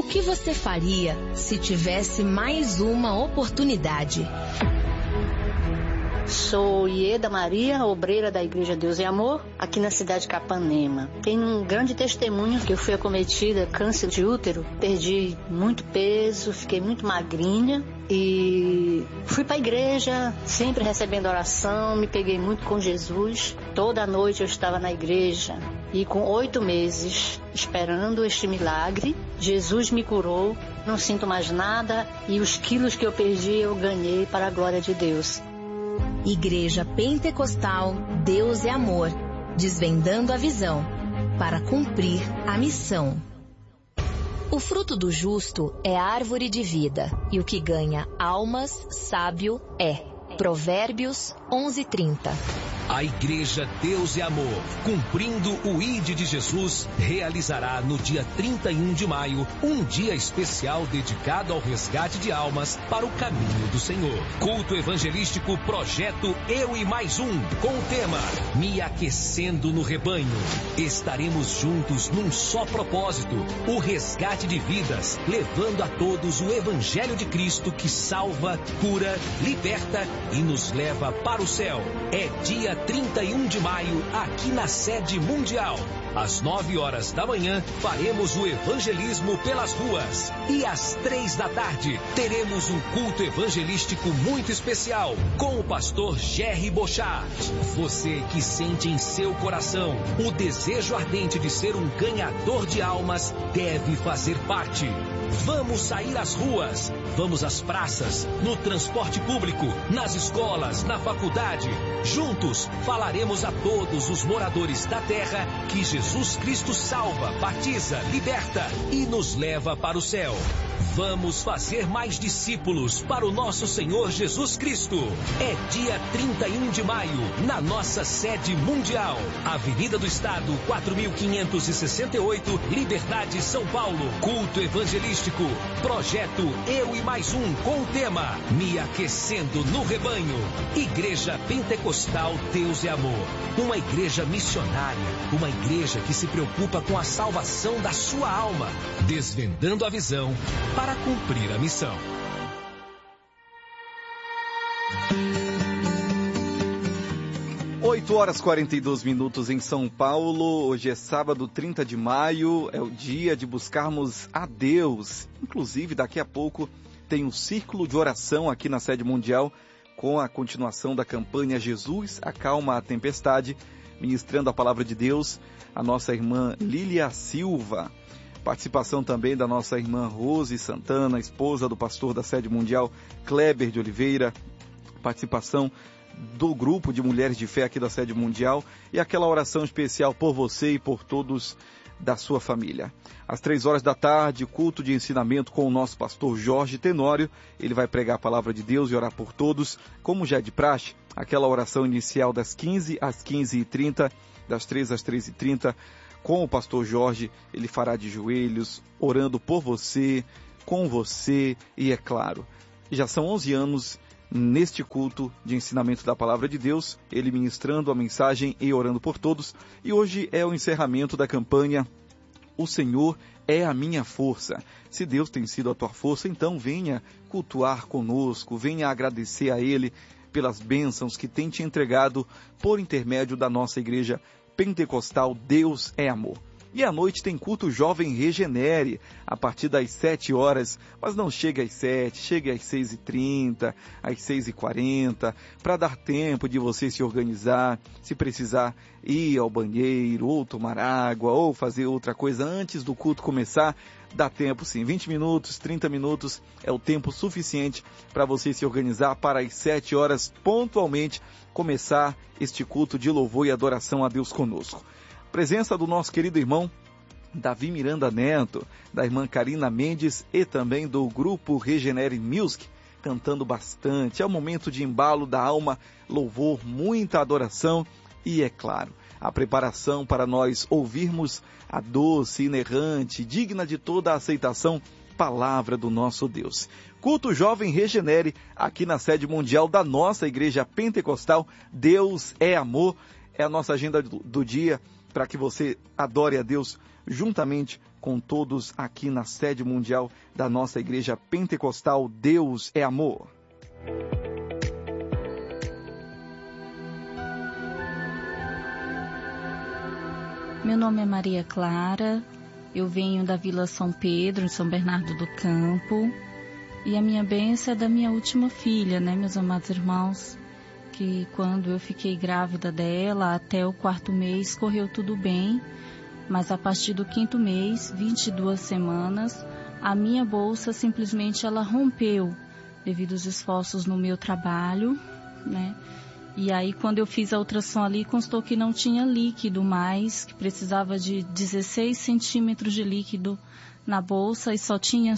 que você faria se tivesse mais uma oportunidade? Sou Ieda Maria, obreira da Igreja Deus e Amor, aqui na cidade de Capanema. Tenho um grande testemunho que eu fui acometida câncer de útero, perdi muito peso, fiquei muito magrinha e fui para a igreja, sempre recebendo oração, me peguei muito com Jesus. Toda noite eu estava na igreja e com 8 meses esperando este milagre, Jesus me curou, não sinto mais nada e os quilos que eu perdi eu ganhei para a glória de Deus. Igreja Pentecostal Deus é Amor, desvendando a visão para cumprir a missão. O fruto do justo é árvore de vida, e o que ganha almas, sábio é. Provérbios 11:30. A Igreja Deus é Amor, cumprindo o ID de Jesus, realizará no dia 31 de maio um dia especial dedicado ao resgate de almas para o caminho do Senhor. Culto evangelístico Projeto Eu e Mais Um, com o tema Me Aquecendo no Rebanho. Estaremos juntos num só propósito, o resgate de vidas, levando a todos o Evangelho de Cristo que salva, cura, liberta e nos leva para o céu. É dia 31 de maio, aqui na sede mundial. Às 9 horas da manhã, faremos o evangelismo pelas ruas. E às 3 da tarde, teremos um culto evangelístico muito especial com o pastor Jerry Bochart. Você que sente em seu coração o desejo ardente de ser um ganhador de almas, deve fazer parte. Vamos sair às ruas, vamos às praças, no transporte público, nas escolas, na faculdade. Juntos, falaremos a todos os moradores da terra que Jesus Cristo salva, batiza, liberta e nos leva para o céu. Vamos fazer mais discípulos para o nosso Senhor Jesus Cristo. É dia 31 de maio, na nossa sede mundial. Avenida do Estado, 4568, Liberdade, São Paulo. Culto evangelístico. Projeto Eu e Mais Um, com o tema Me Aquecendo no Rebanho. Igreja Pentecostal Deus é Amor. Uma igreja missionária. Uma igreja que se preocupa com a salvação da sua alma. Desvendando a visão para cumprir a missão. Oito horas e 42 minutos em São Paulo. Hoje é sábado, 30 de maio. É o dia de buscarmos a Deus. Inclusive, daqui a pouco tem um círculo de oração aqui na sede mundial com a continuação da campanha Jesus Acalma a Tempestade, ministrando a palavra de Deus, a nossa irmã Lília Silva. Participação também da nossa irmã Rose Santana, esposa do pastor da sede mundial Kleber de Oliveira. Participação do grupo de mulheres de fé aqui da sede mundial e aquela oração especial por você e por todos da sua família. Às 3 horas da tarde, culto de ensinamento com o nosso pastor Jorge Tenório. Ele vai pregar a palavra de Deus e orar por todos, como já é de praxe, aquela oração inicial das 15 às 15h30, das 3 às 3h30, com o pastor Jorge. Ele fará de joelhos, orando por você, com você e, é claro, já são 11 anos neste culto de ensinamento da palavra de Deus, ele ministrando a mensagem e orando por todos. E hoje é o encerramento da campanha O Senhor é a minha força. Se Deus tem sido a tua força, então venha cultuar conosco, venha agradecer a Ele pelas bênçãos que tem te entregado por intermédio da nossa igreja pentecostal Deus é Amor. E à noite tem culto Jovem Regenere, a partir das 7 horas, mas não chega às 7, chega às 6h30, às 6h40, para dar tempo de você se organizar, se precisar ir ao banheiro, ou tomar água, ou fazer outra coisa antes do culto começar. Dá tempo sim, 20 minutos, 30 minutos é o tempo suficiente para você se organizar para às 7 horas pontualmente começar este culto de louvor e adoração a Deus conosco. Presença do nosso querido irmão Davi Miranda Neto, da irmã Karina Mendes e também do grupo Regenere Music, cantando bastante. É um momento de embalo da alma, louvor, muita adoração e, é claro, a preparação para nós ouvirmos a doce, inerrante, digna de toda a aceitação, palavra do nosso Deus. Culto Jovem Regenere, aqui na sede mundial da nossa igreja pentecostal Deus é Amor. É a nossa agenda do dia, para que você adore a Deus juntamente com todos aqui na sede mundial da nossa Igreja Pentecostal Deus é Amor. Meu nome é Maria Clara, eu venho da Vila São Pedro, em São Bernardo do Campo, e a minha bênção é da minha última filha, né, meus amados irmãos, que quando eu fiquei grávida dela, até o 4º mês, correu tudo bem, mas a partir do 5º mês, 22 semanas, a minha bolsa simplesmente ela rompeu, devido aos esforços no meu trabalho, né? E aí, quando eu fiz a ultrassom ali, constou que não tinha líquido mais, que precisava de 16 centímetros de líquido na bolsa e só tinha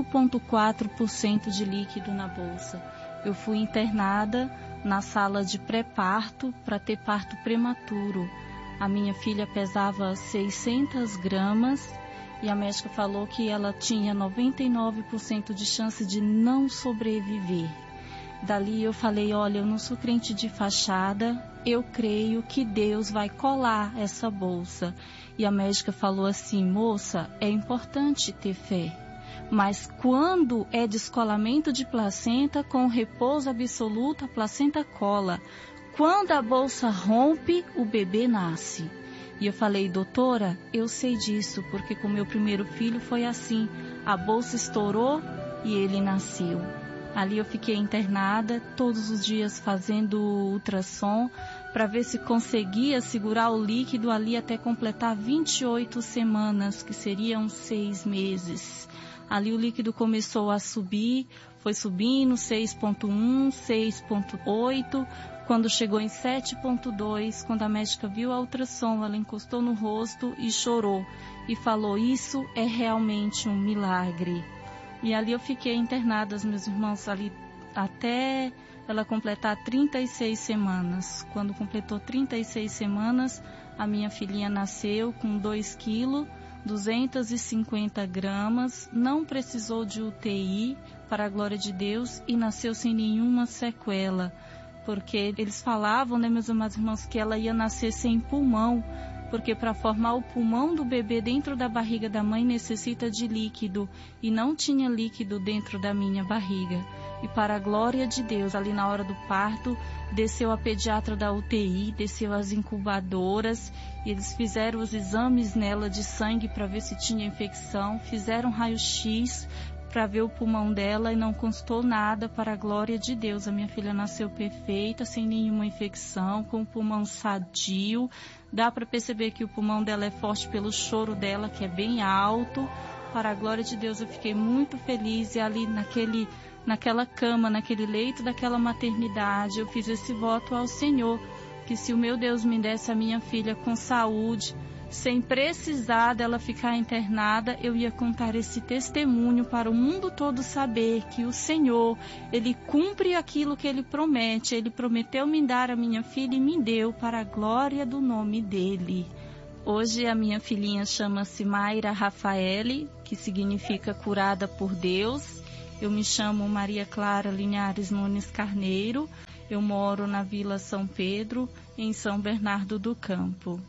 5,4% de líquido na bolsa. Eu fui internada na sala de pré-parto para ter parto prematuro. A minha filha pesava 600 gramas e a médica falou que ela tinha 99% de chance de não sobreviver. Dali eu falei, olha, eu não sou crente de fachada, eu creio que Deus vai colar essa bolsa. E a médica falou assim, moça, é importante ter fé, mas quando é descolamento de placenta, com repouso absoluto, a placenta cola. Quando a bolsa rompe, o bebê nasce. E eu falei, doutora, eu sei disso, porque com meu primeiro filho foi assim, a bolsa estourou e ele nasceu. Ali eu fiquei internada, todos os dias fazendo ultrassom, para ver se conseguia segurar o líquido ali até completar 28 semanas, que seriam 6 meses. Ali o líquido começou a subir, foi subindo, 6,1, 6,8, quando chegou em 7,2, quando a médica viu a ultrassom, ela encostou no rosto e chorou, e falou, isso é realmente um milagre. E ali eu fiquei internada, meus irmãos, ali até ela completar 36 semanas. Quando completou 36 semanas, a minha filhinha nasceu com 2 quilos, 250 gramas, não precisou de UTI, para a glória de Deus, e nasceu sem nenhuma sequela. Porque eles falavam, né, meus amados irmãos, que ela ia nascer sem pulmão, porque para formar o pulmão do bebê dentro da barriga da mãe necessita de líquido, e não tinha líquido dentro da minha barriga. E para a glória de Deus, ali na hora do parto, desceu a pediatra da UTI, desceu as incubadoras, e eles fizeram os exames nela de sangue para ver se tinha infecção, fizeram raio-x para ver o pulmão dela e não constou nada, para a glória de Deus. A minha filha nasceu perfeita, sem nenhuma infecção, com o pulmão sadio. Dá para perceber que o pulmão dela é forte pelo choro dela, que é bem alto. Para a glória de Deus, eu fiquei muito feliz, e ali naquela cama, naquele leito daquela maternidade, eu fiz esse voto ao Senhor, que se o meu Deus me desse a minha filha com saúde, sem precisar dela ficar internada, eu ia contar esse testemunho para o mundo todo saber que o Senhor, Ele cumpre aquilo que Ele promete. Ele prometeu me dar a minha filha e me deu, para a glória do nome dEle. Hoje a minha filhinha chama-se Mayra Rafaele, que significa curada por Deus. Eu me chamo Maria Clara Linhares Nunes Carneiro. Eu moro na Vila São Pedro, em São Bernardo do Campo.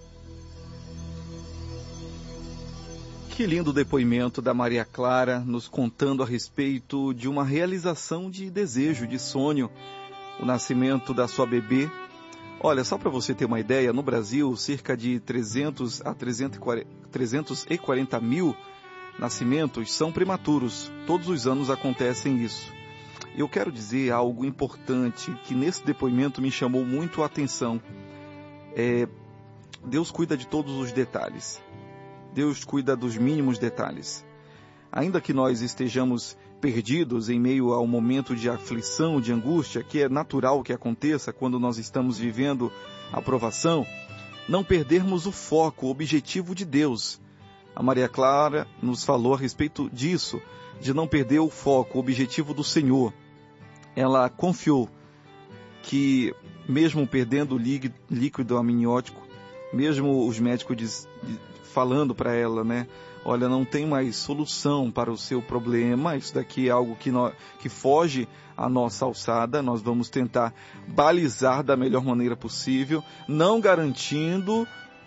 Que lindo depoimento da Maria Clara, nos contando a respeito de uma realização de desejo, de sonho, o nascimento da sua bebê. Olha, só para você ter uma ideia, no Brasil, cerca de 300 a 340 mil nascimentos são prematuros. Todos os anos acontecem isso. Eu quero dizer algo importante que nesse depoimento me chamou muito a atenção. Deus cuida de todos os detalhes. Deus cuida dos mínimos detalhes. Ainda que nós estejamos perdidos em meio ao momento de aflição, de angústia, que é natural que aconteça quando nós estamos vivendo a provação, não perdermos o foco, o objetivo de Deus. A Maria Clara nos falou a respeito disso, de não perder o foco, o objetivo do Senhor. Ela confiou que, mesmo perdendo o líquido amniótico, mesmo os médicos falando para ela, né? Olha, não tem mais solução para o seu problema, isso daqui é algo que foge à nossa alçada, nós vamos tentar balizar da melhor maneira possível, não garantindo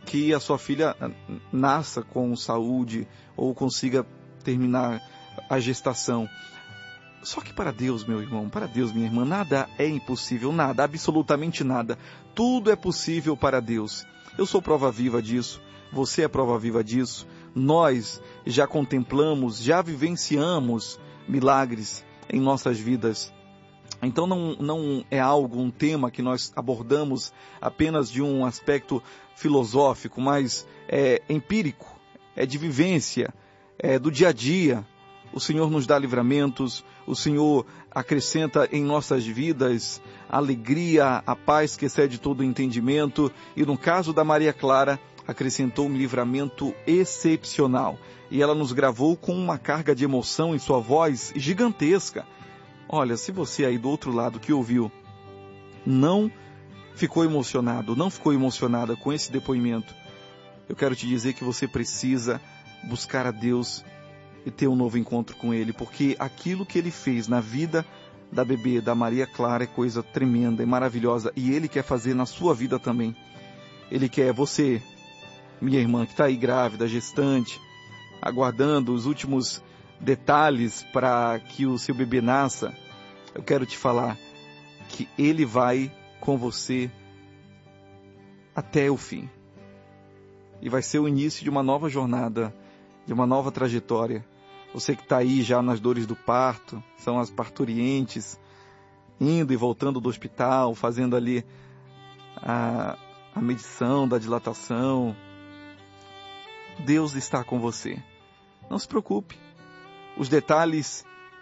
que a sua filha nasça com saúde ou consiga terminar a gestação. Só que para Deus, meu irmão, para Deus, minha irmã, nada é impossível, nada, absolutamente nada. Tudo é possível para Deus. Eu sou prova viva disso, você é prova viva disso. Nós já contemplamos, já vivenciamos milagres em nossas vidas. Então não é algo, um tema que nós abordamos apenas de um aspecto filosófico, mas é empírico, é de vivência, é do dia a dia. O Senhor nos dá livramentos, o Senhor acrescenta em nossas vidas a alegria, a paz que excede todo o entendimento. E no caso da Maria Clara, acrescentou um livramento excepcional. E ela nos gravou com uma carga de emoção em sua voz gigantesca. Olha, se você aí do outro lado que ouviu não ficou emocionado, não ficou emocionada com esse depoimento, eu quero te dizer que você precisa buscar a Deus e ter um novo encontro com Ele, porque aquilo que Ele fez na vida da bebê, da Maria Clara, é coisa tremenda, é maravilhosa, e Ele quer fazer na sua vida também. Ele quer você, minha irmã, que está aí grávida, gestante, aguardando os últimos detalhes para que o seu bebê nasça. Eu quero te falar que Ele vai com você até o fim. E vai ser o início de uma nova jornada, de uma nova trajetória. Você que está aí já nas dores do parto, são as parturientes, indo e voltando do hospital, fazendo ali a medição da dilatação. Deus está com você. Não se preocupe. Os detalhes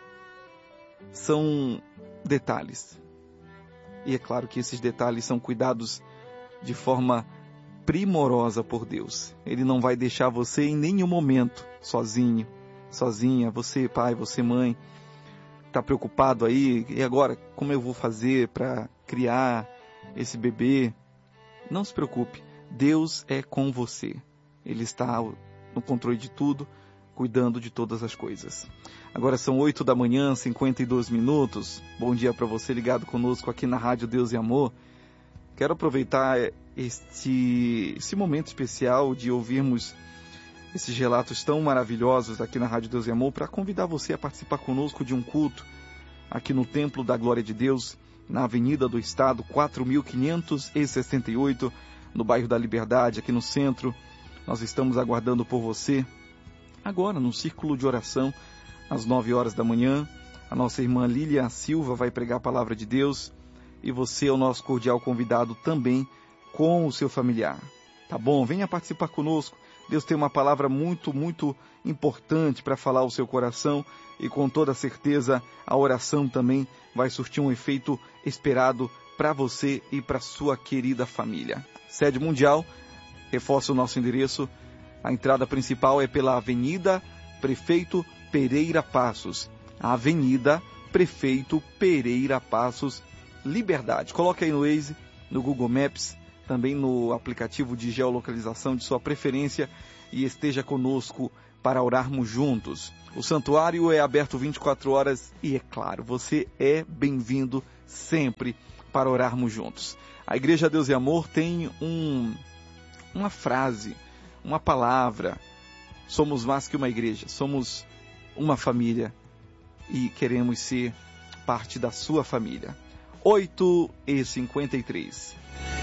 são detalhes. E é claro que esses detalhes são cuidados de forma primorosa por Deus. Ele não vai deixar você em nenhum momento sozinho, sozinha. Você, pai, você, mãe, está preocupado aí. E agora, como eu vou fazer para criar esse bebê? Não se preocupe. Deus é com você. Ele está no controle de tudo, cuidando de todas as coisas. Agora são 8 da manhã, 52 minutos. Bom dia para você ligado conosco aqui na Rádio Deus e Amor. Quero aproveitar esse momento especial de ouvirmos esses relatos tão maravilhosos aqui na Rádio Deus e Amor para convidar você a participar conosco de um culto aqui no Templo da Glória de Deus, na Avenida do Estado, 4.568, no bairro da Liberdade, aqui no centro. Nós estamos aguardando por você agora no círculo de oração, às 9 horas da manhã. A nossa irmã Lília Silva vai pregar a palavra de Deus e você é o nosso cordial convidado também com o seu familiar. Tá bom? Venha participar conosco. Deus tem uma palavra muito, muito importante para falar ao seu coração e com toda certeza a oração também vai surtir um efeito esperado para você e para sua querida família. Sede Mundial, reforça o nosso endereço. A entrada principal é pela Avenida Prefeito Pereira Passos. A Avenida Prefeito Pereira Passos, Liberdade. Coloque aí no Waze, no Google Maps, também no aplicativo de geolocalização de sua preferência e esteja conosco para orarmos juntos. O santuário é aberto 24 horas e, é claro, você é bem-vindo sempre para orarmos juntos. A Igreja Deus e Amor tem uma frase, uma palavra. Somos mais que uma igreja, somos uma família e queremos ser parte da sua família. 8h53.